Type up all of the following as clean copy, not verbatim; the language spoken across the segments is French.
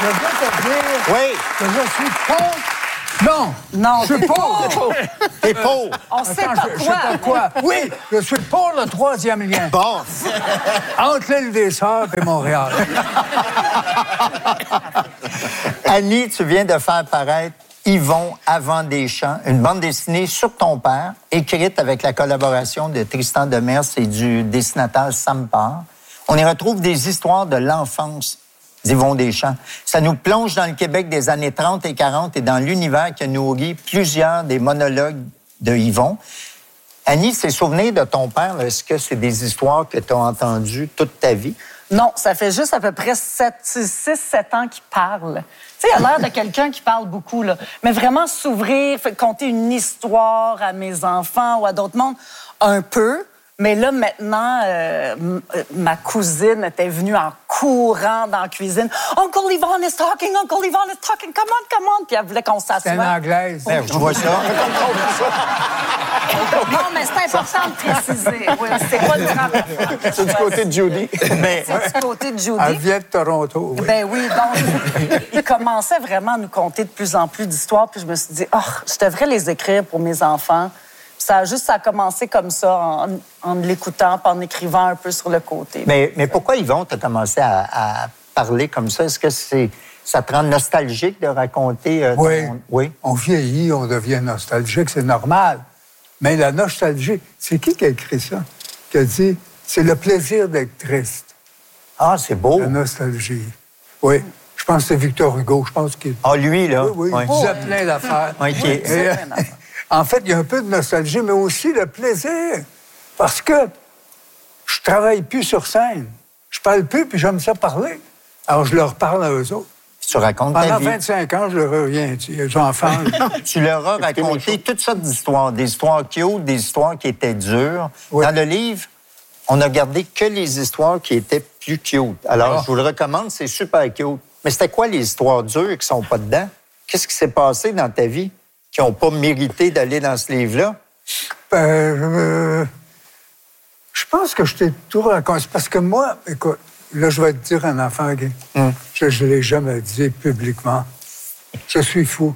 je veux te dire Oui. que je suis pauvre. Non, Non, je suis pauvre. T'es pauvre. On sait Attends, pas je sais pas quoi. Oui, je suis pour le troisième lien. Bon. Entre l'île des Sœurs et Montréal. Annie, tu viens de faire paraître Yvon avant des champs, une bande dessinée sur ton père, écrite avec la collaboration de Tristan Demers et du dessinateur Sam Parr. On y retrouve des histoires de l'enfance d'Yvon Deschamps. Ça nous plonge dans le Québec des années 30 et 40 et dans l'univers qui a nourri plusieurs des monologues de Yvon. Annie, ces souvenirs de ton père, là, est-ce que c'est des histoires que tu as entendues toute ta vie? Non, ça fait juste à peu près 6-7 ans qu'il parle. Tu sais, il a l'air de quelqu'un qui parle beaucoup, là. Mais vraiment s'ouvrir, conter une histoire à mes enfants ou à d'autres mondes, un peu. Mais là, maintenant, ma cousine était venue en courant dans la cuisine. « Uncle Yvon is talking, Uncle Yvon is talking, come on! » Puis elle voulait qu'on s'assoie. C'est une anglaise. Merde, je vois ça. Non, mais c'est important de préciser. Oui, c'est pas le grand. C'est du côté de Judy. Mais C'est du côté de Judy. Elle vient de Toronto. Oui. Ben oui, donc, il commençait vraiment à nous conter de plus en plus d'histoires. Puis je me suis dit, je devrais les écrire pour mes enfants. Ça a commencé comme ça, en l'écoutant, puis en écrivant un peu sur le côté. Mais pourquoi, Yvon, tu as commencé à parler comme ça? Est-ce que ça te rend nostalgique de raconter? Oui. On vieillit, on devient nostalgique, c'est normal. Mais la nostalgie, c'est qui a écrit ça? Qui a dit, c'est le plaisir d'être triste. Ah, c'est beau. La nostalgie. Oui. Je pense que c'est Victor Hugo. Je pense qu'il... Ah, lui, là? Oui, il disait plein d'affaires. OK. Et, en fait, il y a un peu de nostalgie, mais aussi le plaisir. Parce que je travaille plus sur scène. Je parle plus, puis j'aime ça parler. Alors, je leur parle à eux autres. Tu racontes ta Pendant vie. 25 ans, je leur ai rien dit. Les enfants... Tu leur as raconté toutes sortes d'histoires, des histoires cute, des histoires qui étaient dures. Oui. Dans le livre, on a gardé que les histoires qui étaient plus cute. Alors, je vous le recommande, c'est super cute. Mais c'était quoi les histoires dures qui sont pas dedans? Qu'est-ce qui s'est passé dans ta vie qui n'ont pas mérité d'aller dans ce livre-là? Je pense que je t'ai tout raconté. Parce que moi, écoute, là, je vais te dire un enfant gay. Je ne l'ai jamais dit publiquement. Je suis fou.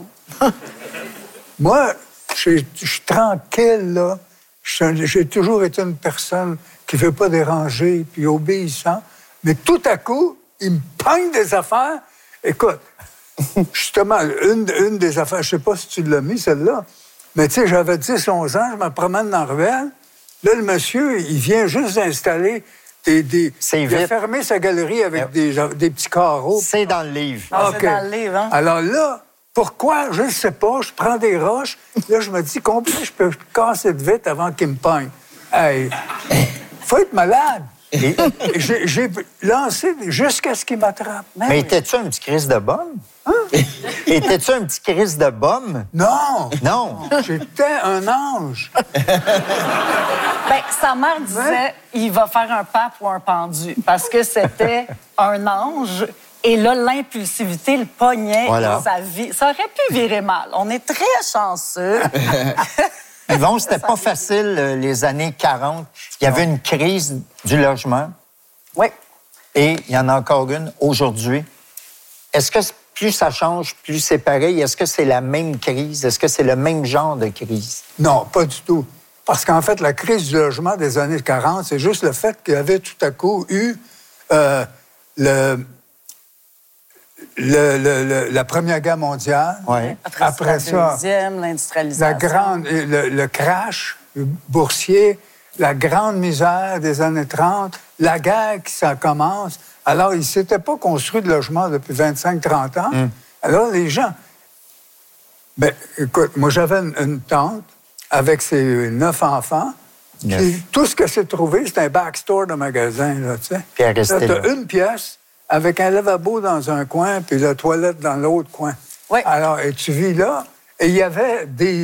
Moi, je suis tranquille, là. J'ai toujours été une personne qui ne veut pas déranger, puis obéissant. Mais tout à coup, il me pogne des affaires. Écoute, justement, une des affaires, je ne sais pas si tu l'as mis, celle-là, mais tu sais, j'avais 10-11 ans, je me promène dans la ruelle. Là, le monsieur, il vient juste d'installer il a fermé sa galerie avec des petits carreaux. C'est dans le livre. Ah, c'est dans le livre, hein? Alors là, pourquoi? Je ne sais pas. Je prends des roches. Là, je me dis, combien je peux casser de vite avant qu'il me pogne? Hey, faut être malade. Et j'ai lancé jusqu'à ce qu'il m'attrape. Mais étais-tu un petit Christ de bombe? Hein? Étais-tu un petit Christ de bombe? Non! Non. J'étais un ange. Ben, sa mère disait, il va faire un pape ou un pendu, parce que c'était un ange. Et là, l'impulsivité le pognait dans sa vie. Ça aurait pu virer mal. On est très chanceux. Yvon, c'était pas facile, les années 40. Il y avait une crise du logement. Oui. Et il y en a encore une aujourd'hui. Est-ce que plus ça change, plus c'est pareil? Est-ce que c'est la même crise? Est-ce que c'est le même genre de crise? Non, pas du tout. Parce qu'en fait, la crise du logement des années 40, c'est juste le fait qu'il y avait tout à coup eu la Première Guerre mondiale. Ouais. Après ça, deuxième, l'industrialisation. Le crash boursier, la grande misère des années 30, la guerre qui ça commence. Alors, il ne s'était pas construit de logement depuis 25-30 ans. Alors, les gens... Ben, écoute, moi, j'avais une tante avec ses 9 enfants. Puis, tout ce qu'elle s'est trouvé, c'est un backstore de magasin, là, tu sais. Puis elle restait là. T'as une pièce avec un lavabo dans un coin, puis la toilette dans l'autre coin. Oui. Alors, et tu vis là, et il y avait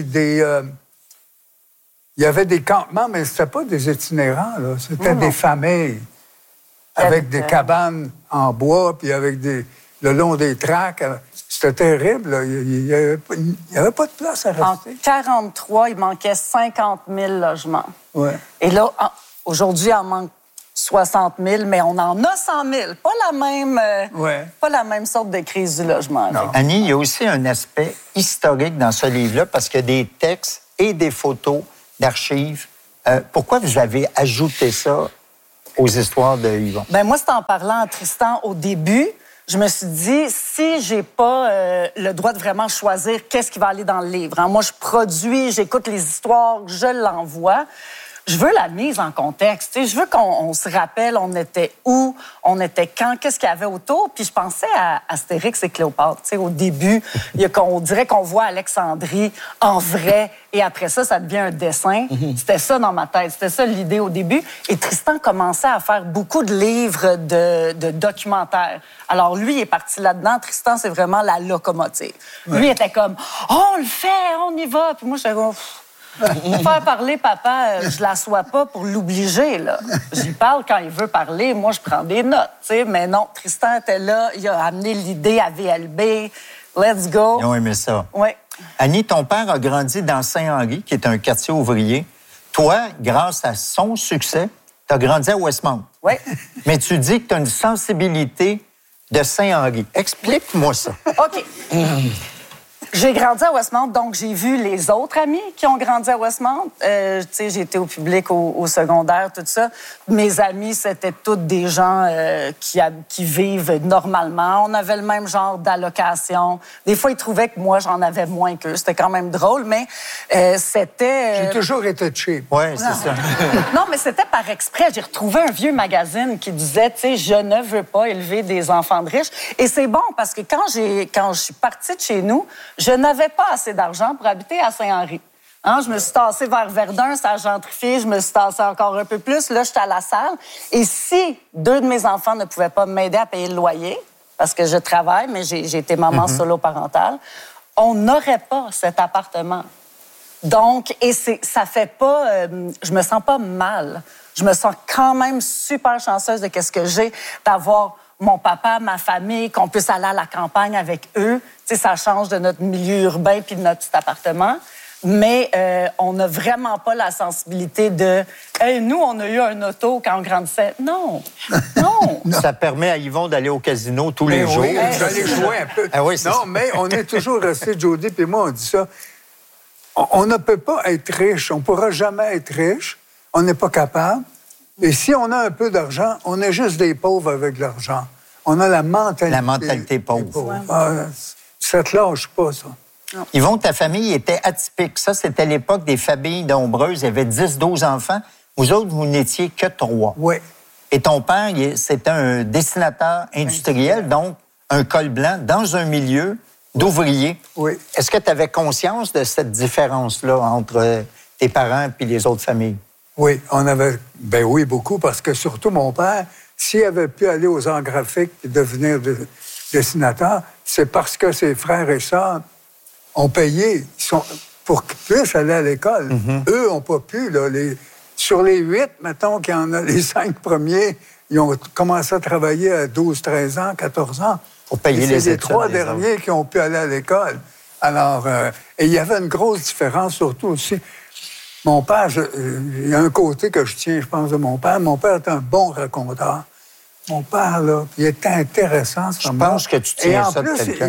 il y avait des campements, mais c'était pas des itinérants, là. C'était des familles avec des cabanes en bois, puis avec le long des tracts. C'était terrible, là. Il n'y avait pas de place à rester. En 1943, il manquait 50 000 logements. Ouais. Et là, aujourd'hui, il en manque 60 000, mais on en a 100 000. Pas la même sorte de crise du logement. Annie, il y a aussi un aspect historique dans ce livre-là parce qu'il y a des textes et des photos d'archives. Pourquoi vous avez ajouté ça aux histoires de Yvon? Ben moi, c'est en parlant à Tristan au début, je me suis dit, si j'ai pas le droit de vraiment choisir qu'est-ce qui va aller dans le livre, hein? Moi, je produis, j'écoute les histoires, je l'envoie. Je veux la mise en contexte. Je veux qu'on se rappelle, on était où, on était quand, qu'est-ce qu'il y avait autour. Puis je pensais à Astérix et Cléopâtre. Au début, on dirait qu'on voit Alexandrie en vrai. Et après ça, ça devient un dessin. C'était ça dans ma tête. C'était ça l'idée au début. Et Tristan commençait à faire beaucoup de livres de documentaires. Alors lui, il est parti là-dedans. Tristan, c'est vraiment la locomotive. Ouais. Lui, il était comme « Oh, on le fait, on y va. » Puis moi, j'étais comme... Faire parler papa, je l'assois pas pour l'obliger, là. J'y parle quand il veut parler, moi je prends des notes, tu sais. Mais non, Tristan était là, il a amené l'idée à VLB. Let's go. Ils ont aimé ça. Oui. Annie, ton père a grandi dans Saint-Henri, qui est un quartier ouvrier. Toi, grâce à son succès, tu as grandi à Westmount. Oui. Mais tu dis que tu as une sensibilité de Saint-Henri. Explique-moi ça. OK. J'ai grandi à Westmount, donc j'ai vu les autres amis qui ont grandi à Westmount. Tu sais, j'ai été au public, au secondaire, tout ça. Mes amis, c'était tous des gens qui vivent normalement. On avait le même genre d'allocation. Des fois, ils trouvaient que moi, j'en avais moins qu'eux. C'était quand même drôle, mais c'était... J'ai toujours été cheap. Oui, c'est ça. Non, mais c'était par exprès. J'ai retrouvé un vieux magazine qui disait, tu sais, je ne veux pas élever des enfants de riches. Et c'est bon, parce que quand je suis partie de chez nous, je n'avais pas assez d'argent pour habiter à Saint-Henri. Hein, je me suis tassée vers Verdun, ça a gentrifié, je me suis tassée encore un peu plus. Là, j'étais à la salle. Et si 2 de mes enfants ne pouvaient pas m'aider à payer le loyer, parce que je travaille, mais j'ai été maman solo parentale, on n'aurait pas cet appartement. Donc, et ça fait pas... je me sens pas mal. Je me sens quand même super chanceuse de qu'est-ce que j'ai, d'avoir mon papa, ma famille, qu'on puisse aller à la campagne avec eux. Tu sais, ça change de notre milieu urbain puis de notre petit appartement. Mais on n'a vraiment pas la sensibilité de « Hey, nous, on a eu un auto quand on grandissait. » Non, non. Ça permet à Yvon d'aller au casino tous les jours. Oui, j'allais jouer un peu. Ah oui, non, mais on est toujours resté, Jody puis moi, on dit ça. On ne peut pas être riche. On ne pourra jamais être riche. On n'est pas capable. Et si on a un peu d'argent, on est juste des pauvres avec l'argent. On a la mentalité pauvre. Ouais. Ah, ça te lâche pas, ça. Non. Yvon, ta famille était atypique. Ça, c'était l'époque des familles nombreuses. Il y avait 10-12 enfants. Vous autres, vous n'étiez que 3. Oui. Et ton père, c'était un dessinateur industriel, donc un col blanc dans un milieu d'ouvriers. Oui. Est-ce que tu avais conscience de cette différence-là entre tes parents et les autres familles? Oui, on avait... Ben oui, beaucoup, parce que surtout mon père, s'il avait pu aller aux arts graphiques et devenir dessinateur, c'est parce que ses frères et sœurs ont payé pour qu'ils puissent aller à l'école. Eux n'ont pas pu. Là, sur les 8, mettons qu'il y en a les 5 premiers, ils ont commencé à travailler à 12, 13 ans, 14 ans. Pour payer les études. C'est les 3 derniers qui ont pu aller à l'école. Alors, et il y avait une grosse différence, surtout aussi. Mon père, il y a un côté que je tiens, je pense, de mon père. Mon père est un bon raconteur. Mon père, là, il était intéressant. Je pense que tu tiens ça de quelqu'un.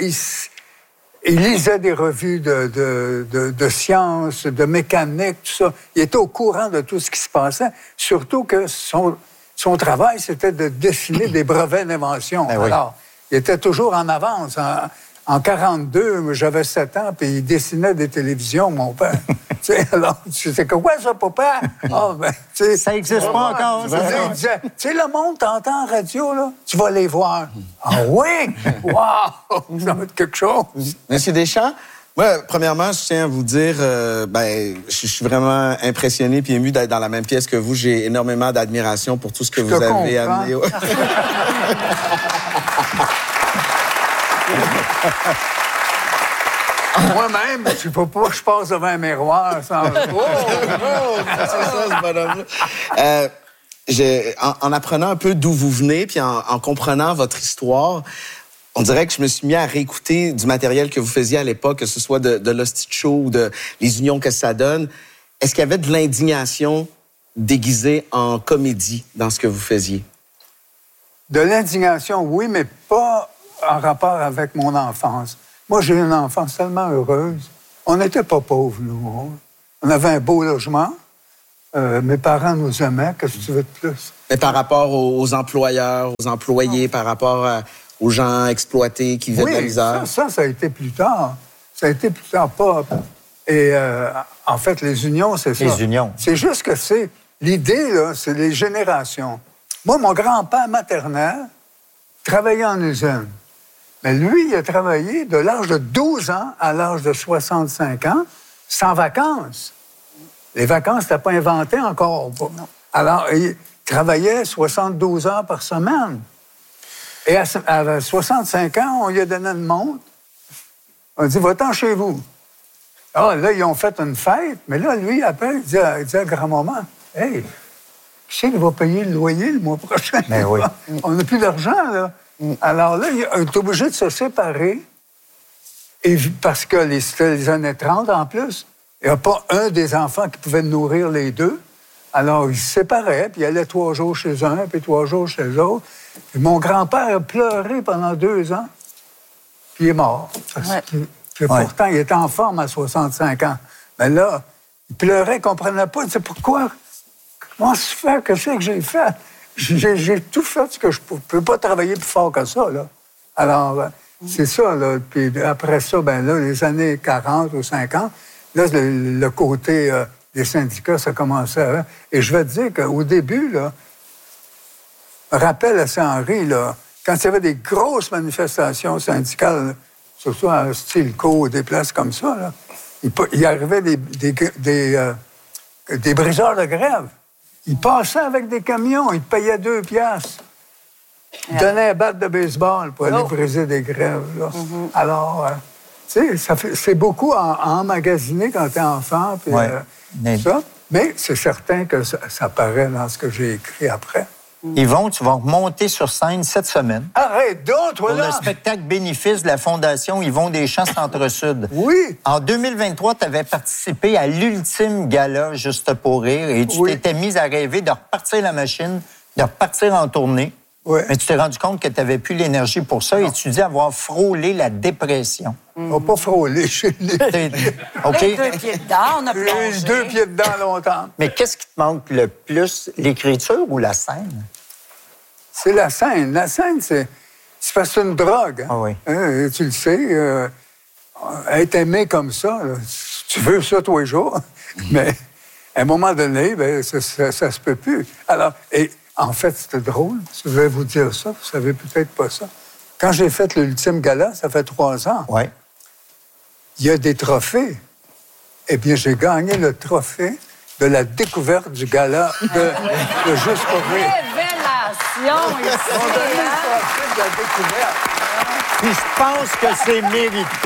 Il lisait des revues de sciences, de mécanique, tout ça. Il était au courant de tout ce qui se passait. Surtout que son travail, c'était de dessiner des brevets d'invention. Ben oui. Alors, il était toujours en avance. En 42, j'avais 7 ans, puis il dessinait des télévisions, mon père. Tu sais, alors, c'est quoi ça, papa? Oh, ben, ça n'existe pas encore. Il disait, tu sais, le monde t'entend en radio, là, tu vas les voir. Ah oui? Wow! Ça va être quelque chose. Monsieur Deschamps, moi, premièrement, je tiens à vous dire, je suis vraiment impressionné puis ému d'être dans la même pièce que vous. J'ai énormément d'admiration pour tout ce que vous avez amené. Moi-même, je ne peux pas, je passe devant un miroir sans... C'est ça, ce bonhomme-là. En apprenant un peu d'où vous venez, puis en comprenant votre histoire, on dirait que je me suis mis à réécouter du matériel que vous faisiez à l'époque, que ce soit de l'Hostie Show ou de les unions que ça donne. Est-ce qu'il y avait de l'indignation déguisé en comédie dans ce que vous faisiez? De l'indignation, oui, mais pas en rapport avec mon enfance. Moi, j'ai eu une enfance tellement heureuse. On n'était pas pauvres, nous. On avait un beau logement. Mes parents nous aimaient. Qu'est-ce que tu veux de plus? Mais par rapport aux employeurs, aux employés, par rapport aux gens exploités qui vivaient de la misère? Ça a été plus tard. Ça a été plus tard, pas... Et en fait, les unions, c'est ça. Les unions. C'est juste que c'est... L'idée, là, c'est les générations. Moi, mon grand-père maternel travaillait en usine. Mais lui, il a travaillé de l'âge de 12 ans à l'âge de 65 ans, sans vacances. Les vacances n'étaient pas inventées encore. Alors, il travaillait 72 heures par semaine. Et à 65 ans, on lui a donné une montre. On a dit, va-t'en chez vous. Ah, là, ils ont fait une fête. Mais là, lui, après, il dit à grand-maman, « Hey, qui c'est qui va payer le loyer le mois prochain? » Ben oui. On n'a plus d'argent, là. Alors là, il est obligé de se séparer. Et parce que c'était les années 30 en plus. Il n'y a pas un des enfants qui pouvait nourrir les deux. Alors, ils se séparaient, puis ils allaient 3 jours chez un, puis 3 jours chez l'autre. Puis mon grand-père a pleuré pendant 2 ans, puis il est mort. Puis pourtant, il était en forme à 65 ans. Mais là, il pleurait, il ne comprenait pas. Il disait, pourquoi? Comment se fait? Qu'est-ce que j'ai fait? J'ai tout fait ce que je ne peux pas travailler plus fort que ça, là. Alors, c'est ça, là. Puis après ça, ben là, les années 40 ou 50, là, le côté des syndicats, ça commençait à... Et je vais te dire qu'au début, là, rappel à Saint-Henri, là, quand il y avait des grosses manifestations syndicales, surtout à Stilco, des places comme ça, là, il arrivait des briseurs de grève. Ils passaient avec des camions, ils payaient 2 piastres. Ils donnaient un bat de baseball pour aller briser des grèves. Là. Alors, tu sais, c'est beaucoup à emmagasiner quand t'es enfant, puis ça. Mais c'est certain que ça paraît dans ce que j'ai écrit après. Yvon, tu vas monter sur scène cette semaine. Arrête donc, toi, pour là! le spectacle bénéfice de la Fondation Yvon Deschamps Centre-Sud. Oui! En 2023, tu avais participé à l'ultime gala Juste pour rire et tu t'étais mise à rêver de repartir la machine, de repartir en tournée. Oui. Mais tu t'es rendu compte que tu n'avais plus l'énergie pour ça et tu dis avoir frôlé la dépression. On n'a pas frôlé chez les... OK? 2 pieds dedans, on a J'ai plongé. eu 2 pieds dedans longtemps. Mais qu'est-ce qui te manque le plus, l'écriture ou la scène? C'est la scène. La scène, c'est parce que c'est une drogue. Hein? Ah oui. Hein, tu le sais, être aimé comme ça, là, tu veux ça tous les jours, mais à un moment donné, ben, ça se peut plus. Alors, et en fait, c'était drôle. Je vais vous dire ça, vous savez peut-être pas ça. Quand j'ai fait l'ultime gala, ça fait 3 ans, Oui. il y a des trophées. Eh bien, j'ai gagné le trophée de la découverte du gala de Juste pour rire. Révélation ici, On a eu le hein? trophée de la découverte. Puis je pense que c'est mérité.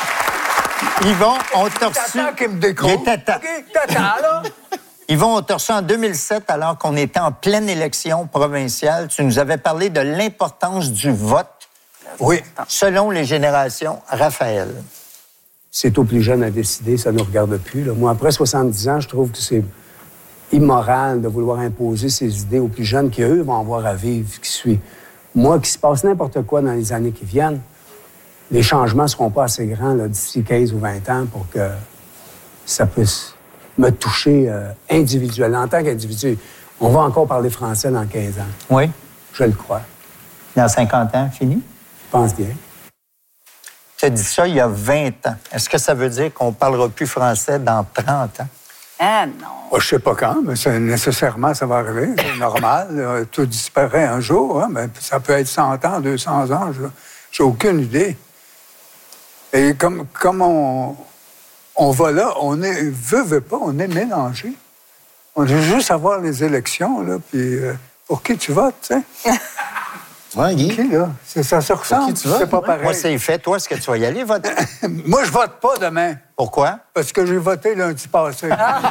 Yvon, on t'a reçu... Tata qui me décroche. Il était temps. OK, tata, là. Yvon, on t'a reçu en 2007, alors qu'on était en pleine élection provinciale. Tu nous avais parlé de l'importance du vote. Oui. Selon les générations, Raphaël. C'est aux plus jeunes à décider, ça ne nous regarde plus. Là. Moi, après 70 ans, je trouve que c'est immoral de vouloir imposer ses idées aux plus jeunes qui, eux, vont avoir à vivre, qui suit. Moi, qu'il se passe n'importe quoi dans les années qui viennent, les changements ne seront pas assez grands là, d'ici 15 ou 20 ans pour que ça puisse me toucher individuellement. En tant qu'individu, on va encore parler français dans 15 ans. Oui. Je le crois. Dans 50 ans, fini? Je pense bien. Tu as dit ça il y a 20 ans. Est-ce que ça veut dire qu'on ne parlera plus français dans 30 ans? Ah non. Je ne sais pas quand, mais nécessairement, ça va arriver. C'est normal. Tout disparaît un jour. Hein, mais ça peut être 100 ans, 200 ans. J'ai aucune idée. Et comme on va là, on est, veut pas, on est mélangé. On veut juste avoir les élections, là, puis pour qui tu votes, tu sais? Ouais, Guy. Qui, là? Ça se ressemble, tu votes? c'est pas pareil. Moi, c'est fait. Toi, est-ce que tu vas y aller voter? Moi, je vote pas demain, Pourquoi? parce que j'ai voté lundi passé.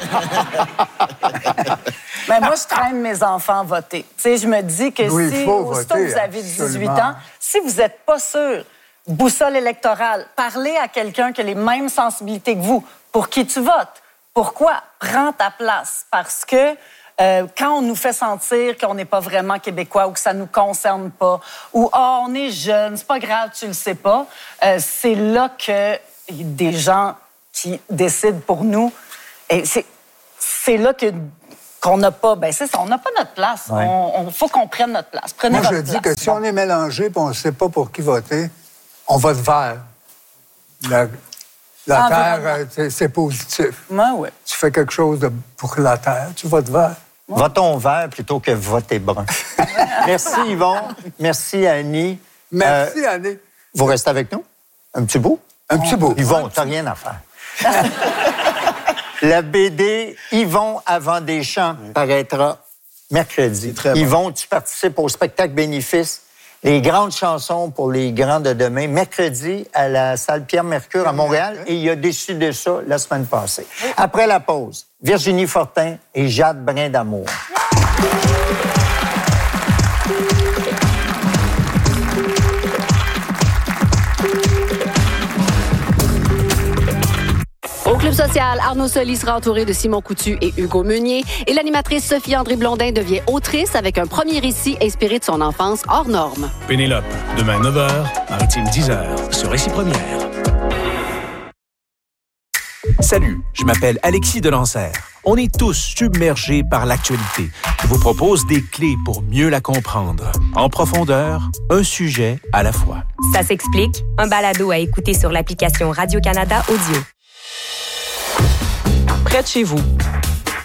Mais moi, je traîne mes enfants voter. Tu sais, je me dis que Oui, il si, faut aussitôt voter, que vous avez 18 absolument. ans, si vous n'êtes pas sûr, boussole électorale, parlez à quelqu'un qui a les mêmes sensibilités que vous. Pour qui tu votes? Pourquoi? Prends ta place. Parce que quand on nous fait sentir qu'on n'est pas vraiment québécois ou que ça nous concerne pas, ou « Ah, on est jeune, c'est pas grave, tu le sais pas », c'est là que des gens qui décident pour nous, et c'est là qu'on n'a pas, c'est ça, on n'a pas notre place. Ouais. On faut qu'on prenne notre place. Prenez Moi, votre je place. dis que si on est mélangé et on ne sait pas pour qui voter, on vote vert. La terre, c'est positif. Oui. Tu fais quelque chose pour la terre, tu votes vert. Votons vert plutôt que voter brun. Merci, Yvon. Merci, Annie. Merci, Annie. Vous restez avec nous? Un petit bout? Un petit bout. Yvon, t'as rien à faire. La BD Yvon avant des champs paraîtra mercredi. Très bon. Yvon, tu participes au spectacle bénéfice Les grandes chansons pour les grands de demain, mercredi à la salle Pierre-Mercure à Montréal. Et il a décidé ça la semaine passée. Après la pause, Virginie Fortin et Jade Brindamour. Au Club social, Arnaud Soli sera entouré de Simon Coutu et Hugo Meunier. Et l'animatrice Sophie-André Blondin devient autrice avec un premier récit inspiré de son enfance hors norme. Pénélope, demain 9h, Maritime 10h, sur Récit Première. Salut, je m'appelle Alexis Delancer. On est tous submergés par l'actualité. Je vous propose des clés pour mieux la comprendre. En profondeur, un sujet à la fois. Ça s'explique, un balado à écouter sur l'application Radio-Canada Audio. Près de chez vous,